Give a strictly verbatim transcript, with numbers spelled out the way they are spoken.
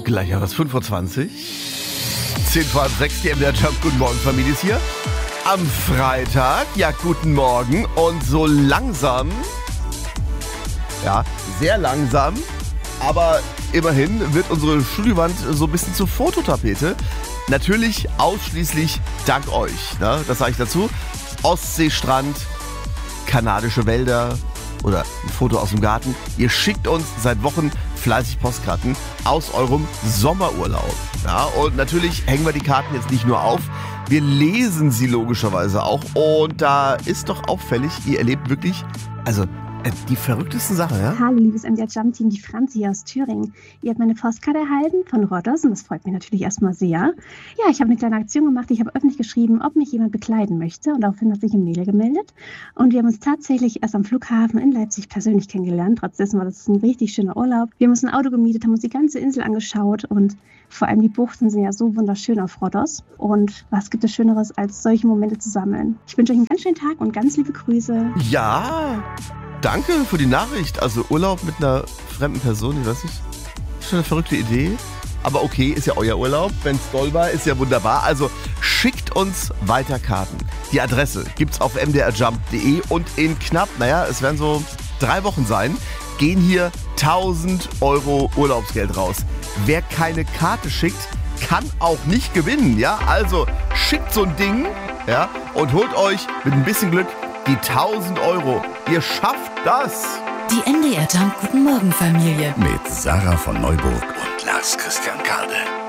Gleich was fünf Uhr zwanzig. zehn vor halb sechs, die M D R Jump. Guten Morgen, Familie ist hier. Am Freitag, ja, guten Morgen. Und so langsam, ja, sehr langsam, aber immerhin wird unsere Studiowand so ein bisschen zur Fototapete. Natürlich ausschließlich dank euch, ne? Das sage ich dazu. Ostseestrand, kanadische Wälder oder ein Foto aus dem Garten. Ihr schickt uns seit Wochen fleißig Postkarten aus eurem Sommerurlaub. Ja, und natürlich hängen wir die Karten jetzt nicht nur auf, wir lesen sie logischerweise auch. Und da ist doch auffällig, ihr erlebt wirklich, also äh, die verrücktesten Sachen, ja? Hallo, liebes M D R Jump-Team, die Franzi hier aus Thüringen. Ihr habt meine Postkarte erhalten von Rhodos und das freut mich natürlich erstmal sehr. Ja, ich habe eine kleine Aktion gemacht. Ich habe öffentlich geschrieben, ob mich jemand bekleiden möchte, und daraufhin hat sich ein Mädel gemeldet. Und wir haben uns tatsächlich erst am Flughafen in Leipzig persönlich kennengelernt. Trotzdem war das ein richtig schöner Urlaub. Wir haben uns ein Auto gemietet, haben uns die ganze Insel angeschaut und vor allem die Buchten sind ja so wunderschön auf Rhodos. Und was gibt es Schöneres, als solche Momente zu sammeln? Ich wünsche euch einen ganz schönen Tag und ganz liebe Grüße. Ja, danke für die Nachricht. Also Urlaub mit einer fremden Person, ich weiß nicht, ist schon eine verrückte Idee. Aber okay, ist ja euer Urlaub. Wenn es doll war, ist ja wunderbar. Also schickt uns weiter Karten. Die Adresse gibt's auf m d r jump punkt d e und in knapp, naja, es werden so drei Wochen sein, gehen hier tausend Euro Urlaubsgeld raus. Wer keine Karte schickt, kann auch nicht gewinnen, ja? Also schickt so ein Ding, ja, und holt euch mit ein bisschen Glück die tausend Euro. Ihr schafft das! Die M D R Jump Guten Morgen Familie. Mit Sarah von Neuburg und Lars Christian Kade.